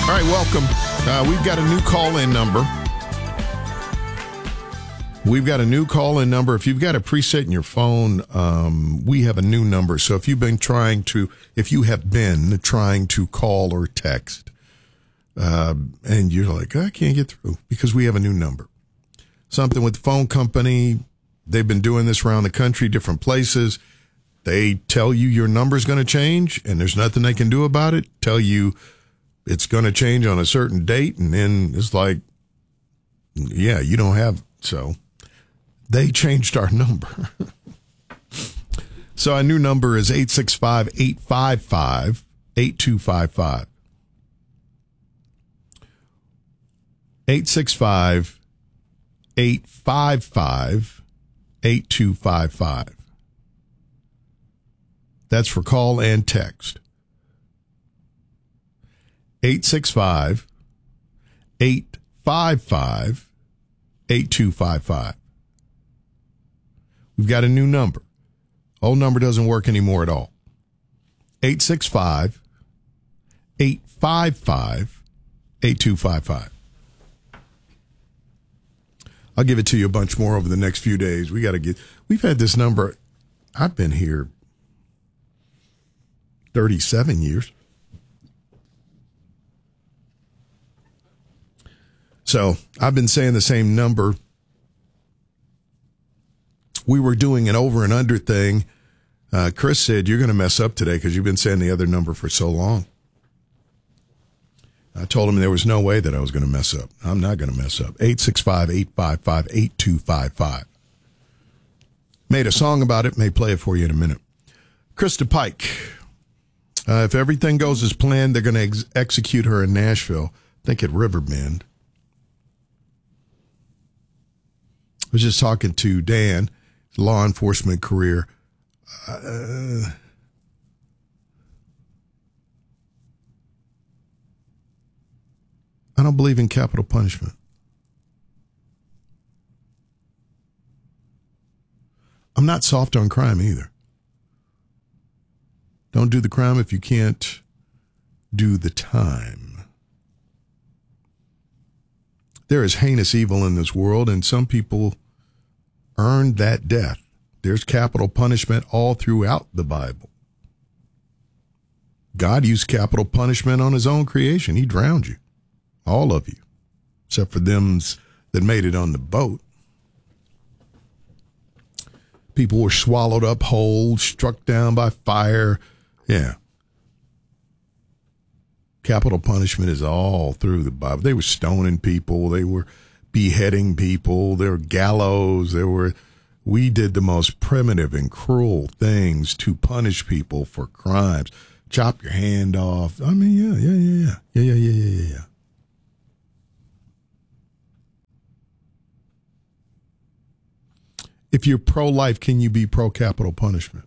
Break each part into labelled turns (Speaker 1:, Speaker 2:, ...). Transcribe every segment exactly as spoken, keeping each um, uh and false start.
Speaker 1: All right, welcome. Uh, we've got a new call-in number. We've got a new call-in number. If you've got a preset in your phone, um, we have a new number. So if you've been trying to, if you have been trying to call or text, uh, and you're like, I can't get through because we have a new number. Something with the phone company. They've been doing this around the country, different places. They tell you your number's going to change, and there's nothing they can do about it. Tell you it's going to change on a certain date, and then it's like, yeah, you don't have. So they changed our number. So our new number is eight six five, eight five five, eight two five five. eight six five, eight five five, eight two five five. That's for call and text. eight six five, eight five five, eight two five five. We've got a new number. Old number doesn't work anymore at all. eight six five, eight five five, eight two five five. I'll give it to you a bunch more over the next few days. We got to get, we've had this number. I've been here thirty-seven years. So I've been saying the same number. We were doing an over and under thing. Uh, Chris said, you're going to mess up today because you've been saying the other number for so long. I told him there was no way that I was going to mess up. I'm not going to mess up. eight six five, eight five five, eight two five five. Made a song about it. May play it for you in a minute. Krista Pike. Uh, if everything goes as planned, they're going to ex- execute her in Nashville. I think at Riverbend. I was just talking to Dan, law enforcement career. Uh, I don't believe in capital punishment. I'm not soft on crime either. Don't do the crime if you can't do the time. There is heinous evil in this world, and some people earned that death. There's capital punishment all throughout the Bible. God used capital punishment on his own creation. He drowned you, all of you, except for them that made it on the boat. People were swallowed up whole, struck down by fire. Yeah. Capital punishment is all through the Bible. They were stoning people. They were beheading people. There were gallows. There were, we did the most primitive and cruel things to punish people for crimes. Chop your hand off. I mean, yeah, yeah, yeah, yeah, yeah, yeah, yeah, yeah, yeah. If you're pro-life, can you be pro-capital punishment?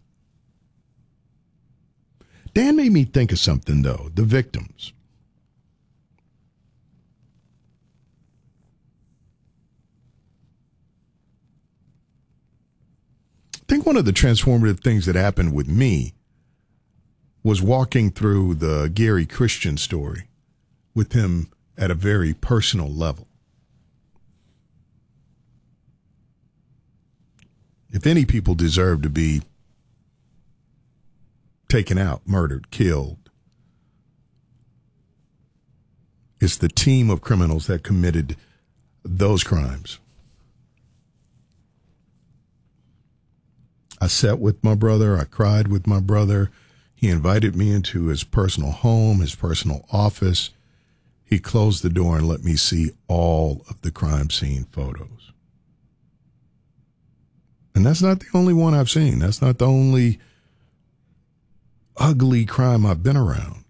Speaker 1: Dan made me think of something, though. The victims. I think one of the transformative things that happened with me was walking through the Gary Christian story with him at a very personal level. If any people deserve to be taken out, murdered, killed, it's the team of criminals that committed those crimes. I sat with my brother. I cried with my brother. He invited me into his personal home, his personal office. He closed the door and let me see all of the crime scene photos. And that's not the only one I've seen. That's not the only ugly crime I've been around.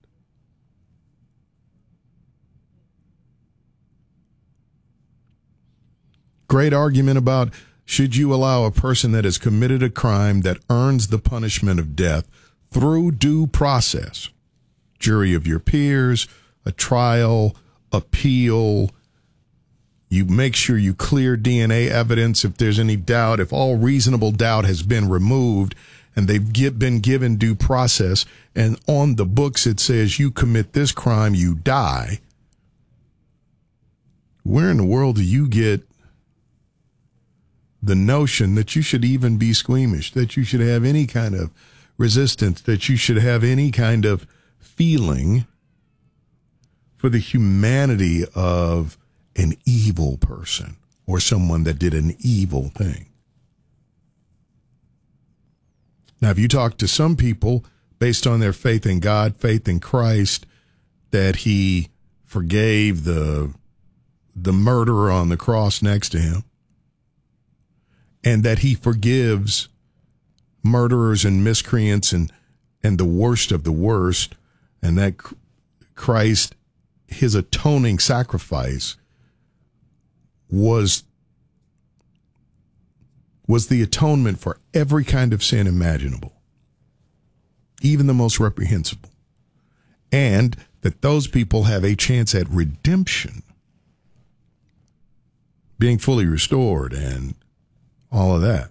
Speaker 1: Great argument about should you allow a person that has committed a crime that earns the punishment of death through due process, jury of your peers, a trial, appeal. You make sure you clear D N A evidence if there's any doubt, if all reasonable doubt has been removed and they've get, been given due process, and on the books it says you commit this crime, you die. Where in the world do you get the notion that you should even be squeamish, that you should have any kind of resistance, that you should have any kind of feeling for the humanity of an evil person or someone that did an evil thing? Now, if you talk to some people based on their faith in God, faith in Christ, that he forgave the the murderer on the cross next to him, and that he forgives murderers and miscreants and, and the worst of the worst, and that Christ, his atoning sacrifice, was, was the atonement for every kind of sin imaginable, even the most reprehensible, and that those people have a chance at redemption, being fully restored and all of that.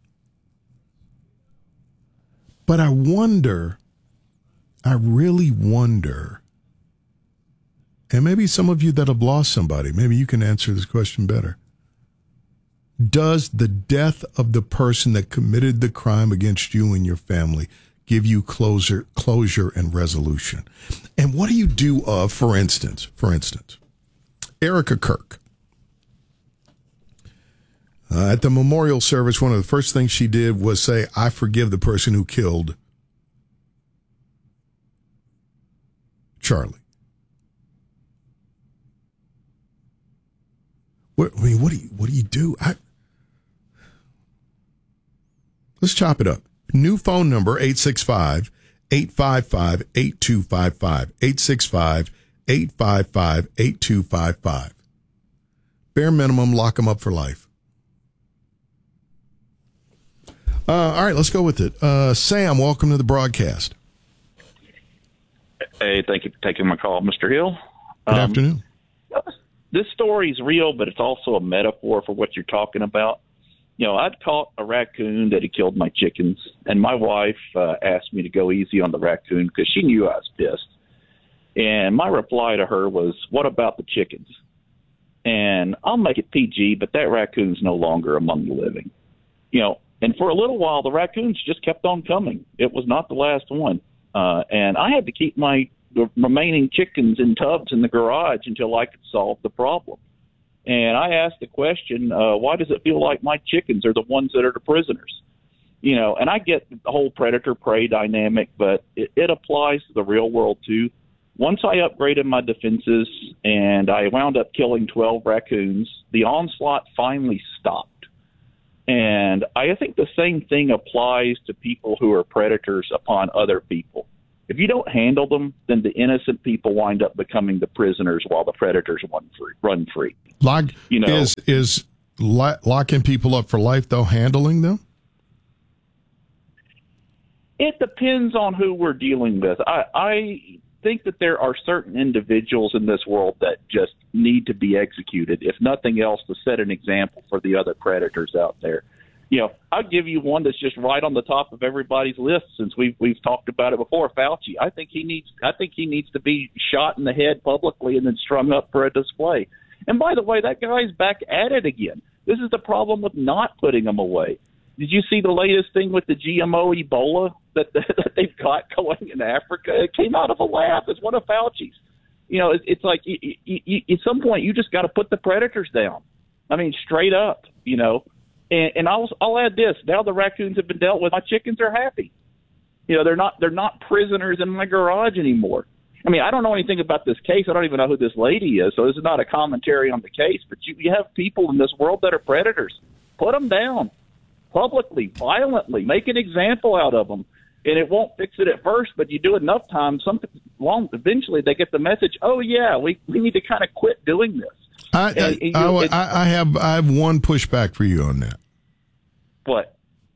Speaker 1: But I wonder, I really wonder, and maybe some of you that have lost somebody, maybe you can answer this question better. Does the death of the person that committed the crime against you and your family give you closure, closure and resolution? And what do you do of, for instance, for instance, Erica Kirk? Uh, at the memorial service, one of the first things she did was say, I forgive the person who killed Charlie. What, I mean, what do you, what do you do? I, let's chop it up. New phone number, eight six five, eight five five, eight two five five, eight six five, eight five five, eight two five five. Bare minimum, lock them up for life. Uh, all right, let's go with it. Uh, Sam, welcome to the broadcast.
Speaker 2: Hey, thank you for taking my call, Mister Hill.
Speaker 1: Good um, afternoon.
Speaker 2: This story is real, but it's also a metaphor for what you're talking about. You know, I'd caught a raccoon that had killed my chickens, and my wife uh, asked me to go easy on the raccoon because she knew I was pissed. And my reply to her was, what about the chickens? And I'll make it P G, but that raccoon's no longer among the living. You know, and for a little while, the raccoons just kept on coming. It was not the last one. Uh, and I had to keep my the remaining chickens in tubs in the garage until I could solve the problem. And I asked the question, uh, why does it feel like my chickens are the ones that are the prisoners? You know, and I get the whole predator-prey dynamic, but it, it applies to the real world too. Once I upgraded my defenses and I wound up killing twelve raccoons, the onslaught finally stopped. And I think the same thing applies to people who are predators upon other people. If you don't handle them, then the innocent people wind up becoming the prisoners while the predators run free. Run free.
Speaker 1: Lock, you know, is is lo- locking people up for life, though, handling them?
Speaker 2: It depends on who we're dealing with. I, I think that there are certain individuals in this world that just need to be executed, if nothing else, to set an example for the other predators out there. You know, I'll give you one that's just right on the top of everybody's list since we've we've talked about it before. Fauci. I think he needs I think he needs to be shot in the head publicly and then strung up for a display. And by the way, that guy's back at it again. This is the problem with not putting him away. Did you see the latest thing with the G M O Ebola that, that they've got going in Africa? It came out of a lab. It's one of Fauci's. You know, it, it's like you, you, you, at some point you just got to put the predators down. I mean, straight up, you know. And, and I'll I'll add this: now the raccoons have been dealt with. My chickens are happy. You know, they're not they're not prisoners in my garage anymore. I mean, I don't know anything about this case. I don't even know who this lady is. So this is not a commentary on the case. But you, you have people in this world that are predators. Put them down publicly, violently. Make an example out of them. And it won't fix it at first, but you do it enough times, some long eventually they get the message. Oh yeah, we we need to kind of quit doing this.
Speaker 1: I, and, and, I, know, I, I have I have one pushback for you on that.
Speaker 2: What?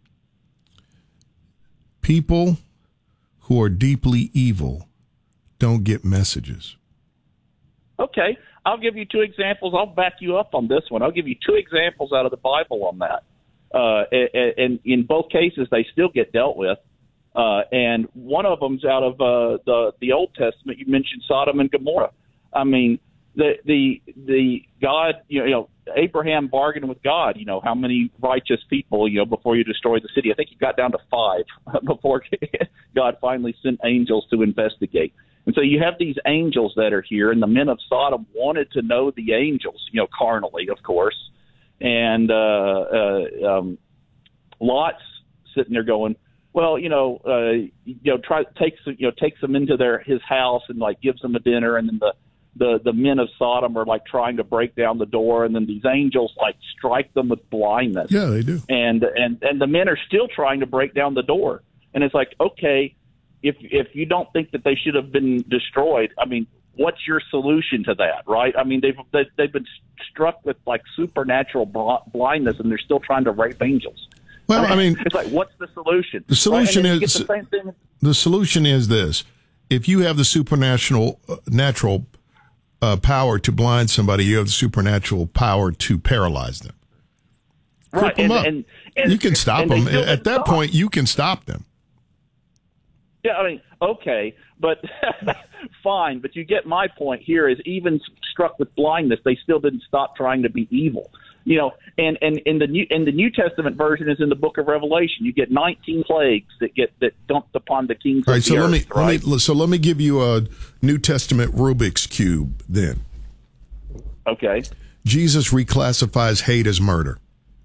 Speaker 1: People who are deeply evil don't get messages.
Speaker 2: Okay, I'll give you two examples. I'll back you up on this one. I'll give you two examples out of the Bible on that. Uh, and, and in both cases, they still get dealt with. Uh, and one of them's out of uh, the the Old Testament. You mentioned Sodom and Gomorrah. I mean, the the the God, you know, Abraham bargained with God. You know, how many righteous people, you know, before you destroy the city? I think he got down to five before God finally sent angels to investigate. And so you have these angels that are here, and the men of Sodom wanted to know the angels, you know, carnally, of course. And uh, uh, um, Lot's sitting there going, well, you know, uh, you know, try takes you know takes them into their his house and like gives them a dinner, and then the, the the men of Sodom are like trying to break down the door, and then these angels like strike them with blindness.
Speaker 1: Yeah, they do.
Speaker 2: And and and the men are still trying to break down the door, and it's like, okay, if if you don't think that they should have been destroyed, I mean, what's your solution to that, right? I mean, they've they, they've been struck with like supernatural blindness, and they're still trying to rape angels.
Speaker 1: Well, I mean,
Speaker 2: it's like, what's the solution?
Speaker 1: The solution
Speaker 2: right?
Speaker 1: is
Speaker 2: the, same thing.
Speaker 1: the solution is this: if you have the supernatural uh, natural uh, power to blind somebody, you have the supernatural power to paralyze them.
Speaker 2: Right,
Speaker 1: them
Speaker 2: and,
Speaker 1: up.
Speaker 2: and, and
Speaker 1: you can stop them at that
Speaker 2: stop.
Speaker 1: point. You can stop them.
Speaker 2: Yeah, I mean, okay, but fine. But you get my point here. Is even struck with blindness, they still didn't stop trying to be evil. You know, and, and in the New in the New Testament version is in the Book of Revelation. You get nineteen plagues that get that dumped upon the kings
Speaker 1: All right,
Speaker 2: of the
Speaker 1: so let
Speaker 2: earth.
Speaker 1: me
Speaker 2: Right?
Speaker 1: let me so let me give you a New Testament Rubik's cube. Then,
Speaker 2: okay,
Speaker 1: Jesus reclassifies hate as murder.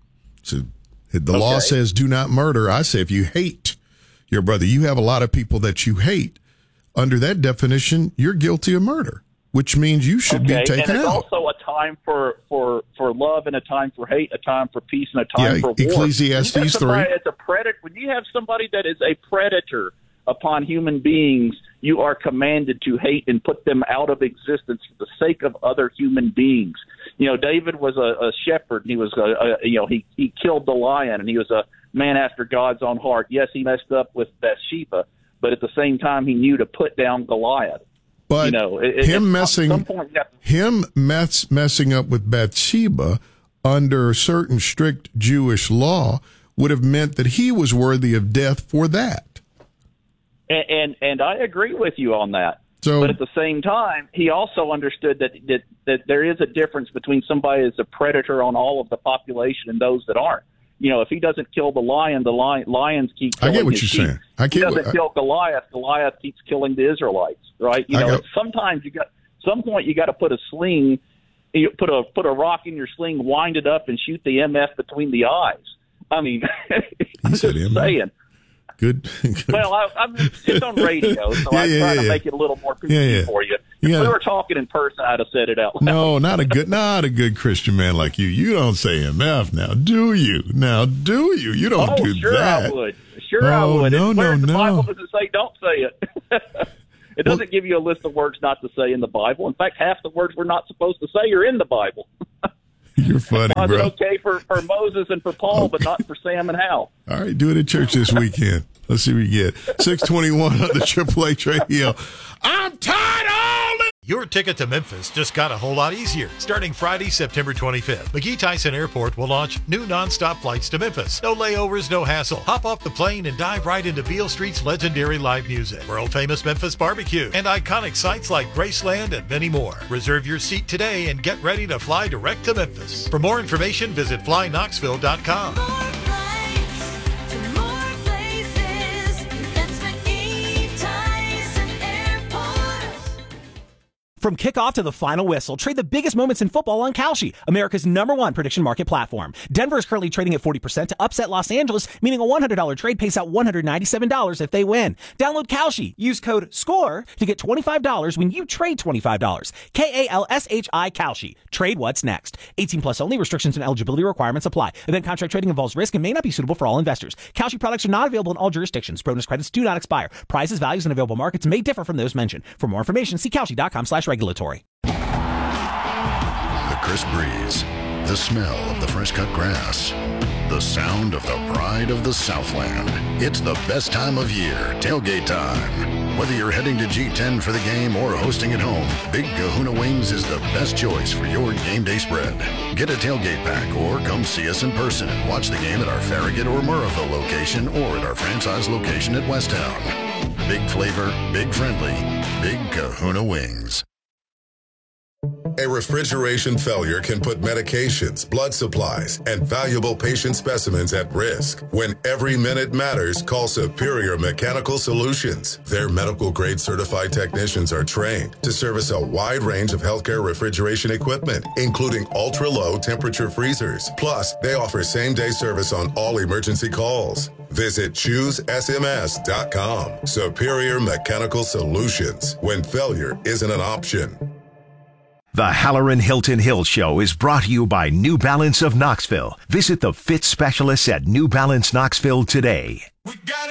Speaker 1: So the
Speaker 2: okay.
Speaker 1: law says do not murder. I say if you hate your brother, you have a lot of people that you hate. Under that definition, you're guilty of murder, which means you should
Speaker 2: okay.
Speaker 1: be taken
Speaker 2: and it's
Speaker 1: out.
Speaker 2: also a time for, for, for love and a time for hate, a time for peace and a time
Speaker 1: yeah,
Speaker 2: for war.
Speaker 1: Ecclesiastes three.
Speaker 2: It's a predator. When you have somebody that is a predator upon human beings, you are commanded to hate and put them out of existence for the sake of other human beings. You know, David was a, a shepherd. And he was, a, a, you know, he, he killed the lion, and he was a man after God's own heart. Yes, he messed up with Bathsheba, but at the same time, he knew to put down Goliath.
Speaker 1: But
Speaker 2: you know, it,
Speaker 1: him
Speaker 2: it,
Speaker 1: messing,
Speaker 2: at some point you have to,
Speaker 1: him mess, messing up with Bathsheba under certain strict Jewish law would have meant that he was worthy of death for that.
Speaker 2: And, and and I agree with you on that.
Speaker 1: So,
Speaker 2: but at the same time, he also understood that, that that there is a difference between somebody that's a predator on all of the population and those that aren't. You know, if he doesn't kill the lion, the lion, lions keep killing
Speaker 1: I get what
Speaker 2: his
Speaker 1: you're
Speaker 2: sheep.
Speaker 1: saying. I
Speaker 2: If he
Speaker 1: get
Speaker 2: doesn't
Speaker 1: what,
Speaker 2: kill Goliath, Goliath keeps killing the Israelites, right? You
Speaker 1: I
Speaker 2: know,
Speaker 1: got-
Speaker 2: it's, sometimes you got some point you got to put a sling, you put a put a rock in your sling, wind it up, and shoot the M F between the eyes. I mean, I'm
Speaker 1: said
Speaker 2: just
Speaker 1: M F?
Speaker 2: saying.
Speaker 1: Good. good.
Speaker 2: Well, I, I'm it's on radio, so
Speaker 1: Yeah,
Speaker 2: I'm
Speaker 1: yeah,
Speaker 2: trying
Speaker 1: yeah.
Speaker 2: to make it a little more P C
Speaker 1: Yeah, yeah.
Speaker 2: for you.
Speaker 1: You
Speaker 2: If
Speaker 1: gotta-
Speaker 2: we were talking in person, I'd have said it out loud.
Speaker 1: No, not a good, not a good Christian man like you. You don't say M F now, do you? Now, do you? You don't
Speaker 2: Oh,
Speaker 1: do
Speaker 2: sure
Speaker 1: that.
Speaker 2: I would. Sure I
Speaker 1: Oh,
Speaker 2: would.
Speaker 1: no,
Speaker 2: It's where
Speaker 1: no,
Speaker 2: the
Speaker 1: no.
Speaker 2: Bible doesn't say don't say it. It doesn't
Speaker 1: Well-
Speaker 2: give you a list of words not to say in the Bible. In fact, half the words we're not supposed to say are in the Bible.
Speaker 1: You're funny,
Speaker 2: Why is
Speaker 1: bro.
Speaker 2: it okay for, for Moses and for Paul, but not for Sam and Hal?
Speaker 1: All right, do it at church this weekend. Let's see what we get. six twenty-one on the Triple H Radio. I'm tired of all this.
Speaker 3: Your ticket to Memphis just got a whole lot easier. Starting Friday, September twenty-fifth, McGee Tyson Airport will launch new nonstop flights to Memphis. No layovers, no hassle. Hop off the plane and dive right into Beale Street's legendary live music, world-famous Memphis barbecue, and iconic sites like Graceland and many more. Reserve your seat today and get ready to fly direct to Memphis. For more information, visit fly knoxville dot com.
Speaker 4: More flights to more places. That's McGee Tyson Airport.
Speaker 5: From kickoff to the final whistle, trade the biggest moments in football on Kalshi, America's number one prediction market platform. Denver is currently trading at forty percent to upset Los Angeles, meaning a one hundred dollars trade pays out one hundred ninety-seven dollars if they win. Download Kalshi. Use code SCORE to get twenty-five dollars when you trade twenty-five dollars. K A L S H I Kalshi. Trade what's next. eighteen plus only. Restrictions and eligibility requirements apply. Event contract trading involves risk and may not be suitable for all investors. Kalshi products are not available in all jurisdictions. Bonus credits do not expire. Prices, values, and available markets may differ from those mentioned. For more information, see Kalshi dot com slash regulatory.
Speaker 6: The crisp breeze, the smell of the fresh cut grass, the sound of the pride of the Southland. It's the best time of year, tailgate time. Whether you're heading to G ten for the game or hosting at home, Big Kahuna Wings is the best choice for your game day spread. Get a tailgate pack or come see us in person and watch the game at our Farragut or Murrayville location or at our franchise location at Westtown. Big flavor, big friendly, Big Kahuna Wings.
Speaker 7: A refrigeration failure can put medications, blood supplies, and valuable patient specimens at risk. When every minute matters, call Superior Mechanical Solutions. Their medical-grade certified technicians are trained to service a wide range of healthcare refrigeration equipment, including ultra-low temperature freezers. Plus, they offer same-day service on all emergency calls. Visit choose S M S dot com. Superior Mechanical Solutions. When failure isn't an option.
Speaker 8: The Halloran Hilton Hill Show is brought to you by New Balance of Knoxville. Visit the fit specialists at New Balance Knoxville today.